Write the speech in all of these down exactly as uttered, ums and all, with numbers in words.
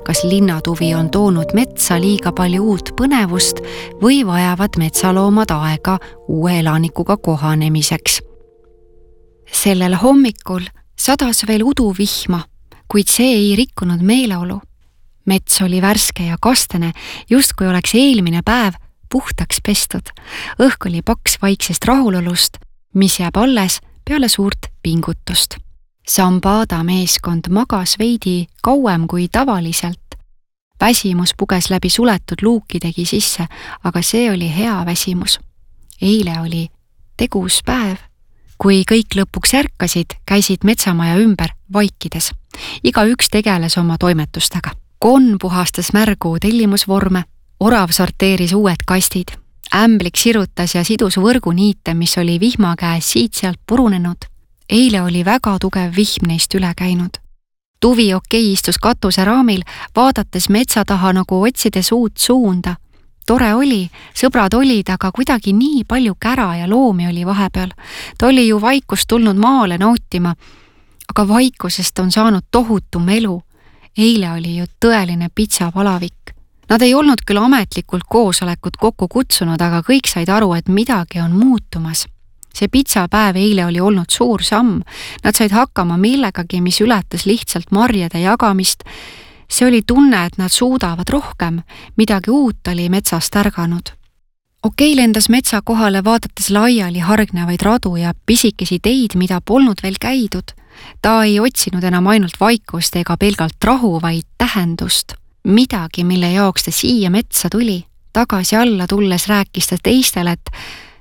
kas linnatuvi on toonud metsa liiga palju uut põnevust või vajavad metsaloomad aega uue elanikuga kohanemiseks. Sellel hommikul sadas veel uduvihma, kuid see ei rikkunud meeleolu. Mets oli värske ja kastene, justkui oleks eelmine päev puhtaks pestud. Õhk oli paks vaiksest rahulolust, mis jääb alles peale suurt pingutust. Sambada meeskond magas veidi kauem kui tavaliselt. Väsimus puges läbi suletud luukidegi sisse, aga see oli hea väsimus. Eile oli tegus päev. Kui kõik lõpuks ärkasid, käisid metsamaja ümber vaikides. Iga üks tegeles oma toimetustega. Konn puhastas märgu tellimusvorme, orav sorteeris uued kastid. Ämblik sirutas ja sidus võrguniite, mis oli vihma käes siit-sealt purunenud. Eile oli väga tugev vihm neist üle käinud. Tuvi okei istus katuse raamil, vaadates metsa taha nagu otsides uut suunda. Tore oli, sõbrad olid, aga kuidagi nii palju kära ja loomi oli vahepeal. Ta oli ju vaikust tulnud maale nautima, aga vaikusest on saanud tohutum elu. Eile oli ju tõeline pitsapalavik. Nad ei olnud küll ametlikult koosolekut kokku kutsunud, aga kõik said aru, et midagi on muutumas. See pitsapäev eile oli olnud suur samm. Nad said hakkama millegagi, mis ületas lihtsalt marjade jagamist. See oli tunne, et nad suudavad rohkem. Midagi uut oli metsast ärganud. Okei lendas metsa kohale vaadates laiali hargnevaid radu ja pisikesi teid, mida polnud veel käidud. Ta ei otsinud enam ainult vaikust ega pelgalt rahu, vaid tähendust. Midagi, mille jaoks ta siia metsa tuli. Tagasi alla tulles rääkis ta teistele, et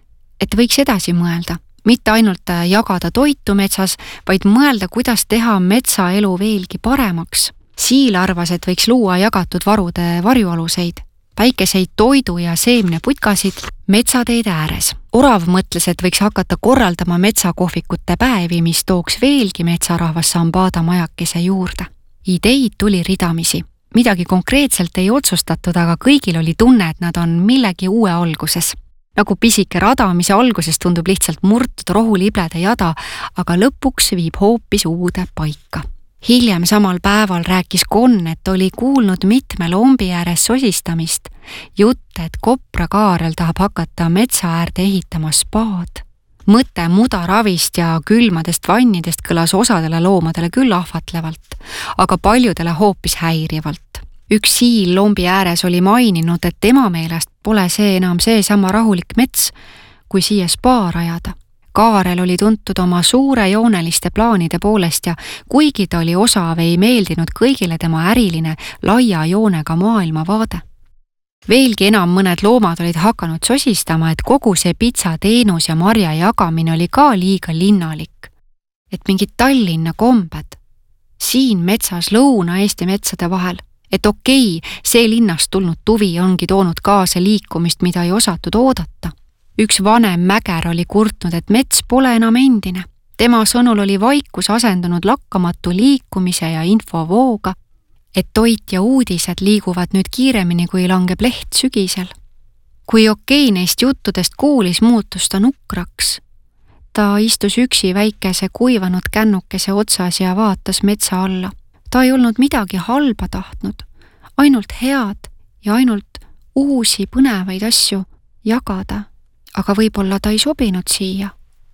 et võiks edasi mõelda. Mitte ainult jagada toitu metsas, vaid mõelda, kuidas teha metsaelu veelgi paremaks. Siil arvas, et võiks luua jagatud varude varjualuseid, päikeseid toidu ja seemne putkasid metsateede ääres. Orav mõtles, et võiks hakata korraldama metsakohvikute päevi, mis tooks veelgi metsarahvas Sambada majakese juurde. Ideid tuli ridamisi. Midagi konkreetselt ei otsustatud, aga kõigil oli tunne, et nad on millegi uue alguses. Nagu pisike rada, mis alguses tundub lihtsalt murtud rohuliblede jada, aga lõpuks viib hoopis uude paika. Hiljem samal päeval rääkis Konn, et oli kuulnud mitme lombi ääres sosistamist. Jutt, et Kopra Kaarel tahab hakata metsa äärde ehitama spaad. Mõte mudaravist ja külmadest vannidest kõlas osadele loomadele küll ahvatlevalt, aga paljudele hoopis häirivalt. Üks siil lombi ääres oli maininud, et tema meelest pole see enam see sama rahulik mets, kui siia spa rajada. Kaarel oli tuntud oma suure jooneliste plaanide poolest ja kuigi ta oli osav, ei meeldinud kõigile tema äriline laia joonega maailmavaade. Veelgi enam mõned loomad olid hakanud sosistama, et kogu see pitsa teenus ja marja jagamine oli ka liiga linnalik. Et mingid Tallinna kombed. Siin metsas Lõuna-Eesti metsade vahel. Et okei, see linnast tulnud tuvi ongi toonud kaasa liikumist, mida ei osatud oodata. Üks vanem mäger oli kurtnud, et mets pole enam endine. Tema sõnul oli vaikus asendunud lakkamatu liikumise ja infovooga, et toit ja uudised liiguvad nüüd kiiremini, kui langeb leht sügisel. Kui okei neist juttudest kuulis, muutus ta nukraks. Ta istus üksi väikese kuivanud kännukese otsas ja vaatas metsa alla. Ta ei olnud midagi halba tahtnud, ainult head ja ainult uusi põnevaid asju jagada, aga võib-olla ta ei sobinud siia.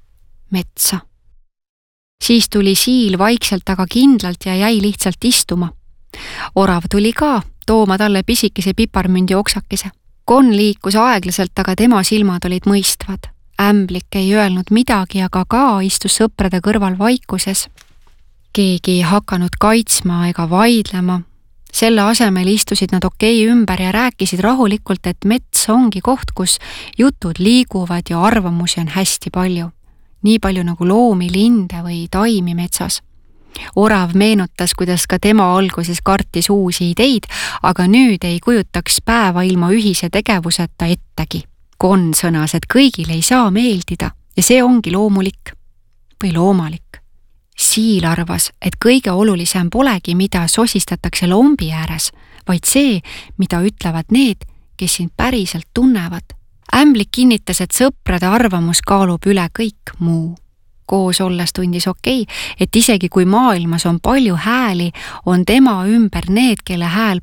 Metsa. Siis tuli siil vaikselt, aga kindlalt ja jäi lihtsalt istuma. Orav tuli ka, tooma talle pisikese piparmündi oksakese. Konn liikus aeglaselt, aga tema silmad olid mõistvad. Ämblik ei öelnud midagi, aga ka istus sõprade kõrval vaikuses. Keegi ei hakanud kaitsma ega vaidlema. Selle asemel istusid nad okei ümber ja rääkisid rahulikult, et mets ongi koht, kus jutud liiguvad ja arvamusi on hästi palju. Nii palju nagu loomi, linde või taimi metsas. Orav meenutas, kuidas ka tema alguses kartis uusi ideid, aga nüüd ei kujutaks päeva ilma ühise tegevuseta ettegi. Konn sõnas, et kõigil ei saa meeldida ja see ongi loomulik või loomalik. Siil arvas, et kõige olulisem polegi, mida sosistatakse lombi ääres, vaid see, mida ütlevad need, kes sind päriselt tunnevad. Ämblik kinnitas, et sõprade arvamus kaalub üle kõik muu. Koos olles tundis okei, et isegi kui maailmas on palju hääli, on tema ümber need, kelle hääl